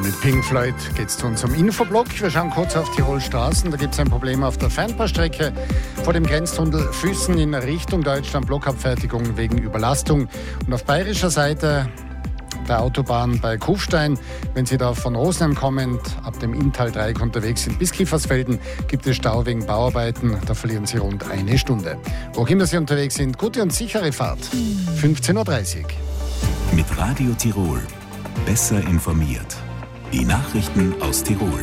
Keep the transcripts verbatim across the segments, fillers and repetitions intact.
Mit Pink Floyd geht es zu unserem Infoblock. Wir schauen kurz auf Tirol-Straßen. Da gibt es ein Problem auf der Fernbahnstrecke vor dem Grenztunnel Füssen in Richtung Deutschland. Blockabfertigung wegen Überlastung. Und auf bayerischer Seite der Autobahn bei Kufstein, wenn Sie da von Rosenheim kommend ab dem Inntal-Dreieck unterwegs sind bis Kiefersfelden, gibt es Stau wegen Bauarbeiten. Da verlieren Sie rund eine Stunde. Wo auch immer Sie unterwegs sind, gute und sichere Fahrt. fünfzehn Uhr dreißig. Mit Radio Tirol. Besser informiert. Die Nachrichten aus Tirol.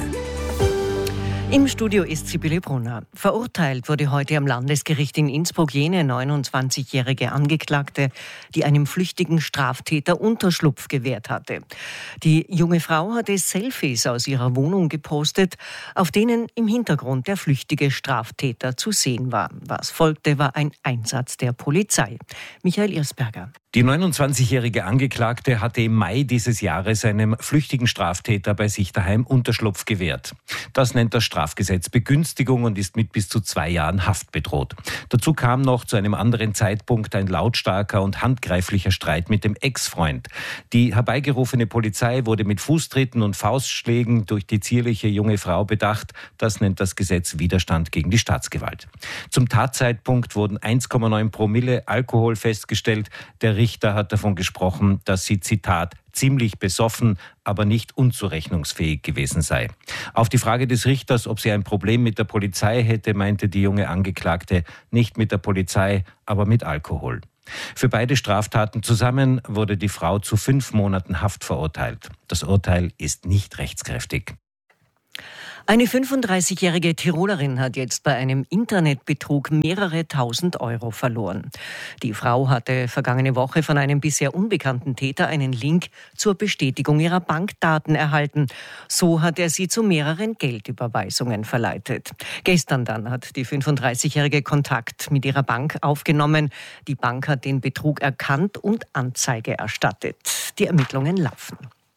Im Studio ist Sibylle Brunner. Verurteilt wurde heute am Landesgericht in Innsbruck jene neunundzwanzigjährige Angeklagte, die einem flüchtigen Straftäter Unterschlupf gewährt hatte. Die junge Frau hatte Selfies aus ihrer Wohnung gepostet, auf denen im Hintergrund der flüchtige Straftäter zu sehen war. Was folgte, war ein Einsatz der Polizei. Michael Irsberger. Die neunundzwanzigjährige Angeklagte hatte im Mai dieses Jahres einem flüchtigen Straftäter bei sich daheim Unterschlupf gewährt. Das nennt das Strafgesetz Begünstigung und ist mit bis zu zwei Jahren Haft bedroht. Dazu kam noch zu einem anderen Zeitpunkt ein lautstarker und handgreiflicher Streit mit dem Ex-Freund. Die herbeigerufene Polizei wurde mit Fußtritten und Faustschlägen durch die zierliche junge Frau bedacht. Das nennt das Gesetz Widerstand gegen die Staatsgewalt. Zum Tatzeitpunkt wurden eins Komma neun Promille Alkohol festgestellt. Der Richter hat davon gesprochen, dass sie, Zitat, ziemlich besoffen, aber nicht unzurechnungsfähig gewesen sei. Auf die Frage des Richters, ob sie ein Problem mit der Polizei hätte, meinte die junge Angeklagte, nicht mit der Polizei, aber mit Alkohol. Für beide Straftaten zusammen wurde die Frau zu fünf Monaten Haft verurteilt. Das Urteil ist nicht rechtskräftig. Eine fünfunddreißigjährige Tirolerin hat jetzt bei einem Internetbetrug mehrere tausend Euro verloren. Die Frau hatte vergangene Woche von einem bisher unbekannten Täter einen Link zur Bestätigung ihrer Bankdaten erhalten. So hat er sie zu mehreren Geldüberweisungen verleitet. Gestern dann hat die fünfunddreißigjährige Kontakt mit ihrer Bank aufgenommen. Die Bank hat den Betrug erkannt und Anzeige erstattet. Die Ermittlungen laufen.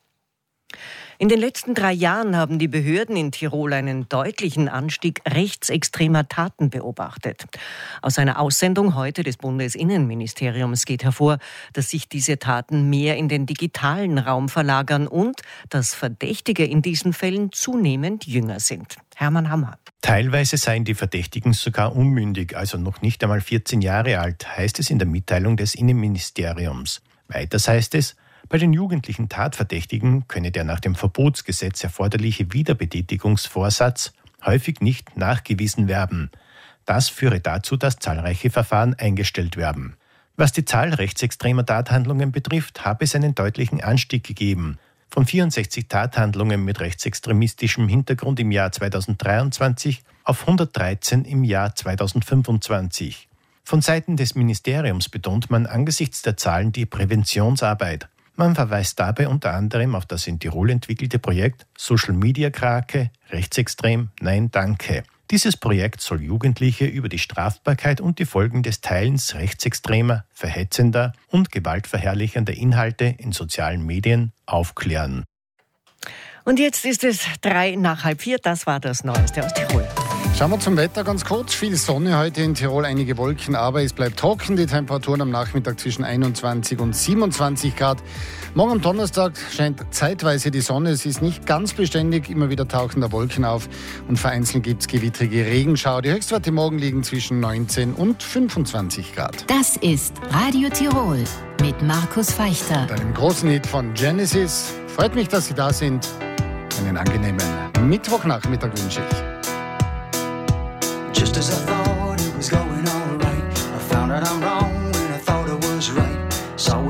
In den letzten drei Jahren haben die Behörden in Tirol einen deutlichen Anstieg rechtsextremer Taten beobachtet. Aus einer Aussendung heute des Bundesinnenministeriums geht hervor, dass sich diese Taten mehr in den digitalen Raum verlagern und dass Verdächtige in diesen Fällen zunehmend jünger sind. Hermann Hammer. Teilweise seien die Verdächtigen sogar unmündig, also noch nicht einmal vierzehn Jahre alt, heißt es in der Mitteilung des Innenministeriums. Weiters heißt es, bei den jugendlichen Tatverdächtigen könne der nach dem Verbotsgesetz erforderliche Wiederbetätigungsvorsatz häufig nicht nachgewiesen werden. Das führe dazu, dass zahlreiche Verfahren eingestellt werden. Was die Zahl rechtsextremer Tathandlungen betrifft, habe es einen deutlichen Anstieg gegeben. Von vierundsechzig Tathandlungen mit rechtsextremistischem Hintergrund im Jahr zweitausenddreiundzwanzig auf hundertdreizehn im Jahr zweitausendfünfundzwanzig. Von Seiten des Ministeriums betont man angesichts der Zahlen die Präventionsarbeit. Man verweist dabei unter anderem auf das in Tirol entwickelte Projekt Social Media Krake, rechtsextrem, nein, danke. Dieses Projekt soll Jugendliche über die Strafbarkeit und die Folgen des Teilens rechtsextremer, verhetzender und gewaltverherrlichender Inhalte in sozialen Medien aufklären. Und jetzt ist es drei nach halb vier, das war das Neueste aus Tirol. Schauen wir zum Wetter ganz kurz. Viel Sonne heute in Tirol, einige Wolken, aber es bleibt trocken. Die Temperaturen am Nachmittag zwischen einundzwanzig und siebenundzwanzig Grad. Morgen am Donnerstag scheint zeitweise die Sonne. Es ist nicht ganz beständig, immer wieder tauchen da Wolken auf und vereinzelt gibt es gewittrige Regenschauer. Die Höchstwerte morgen liegen zwischen neunzehn und fünfundzwanzig Grad. Das ist Radio Tirol mit Markus Feichter. Und einem großen Hit von Genesis. Freut mich, dass Sie da sind. Einen angenehmen Mittwochnachmittag wünsche ich. Just as I thought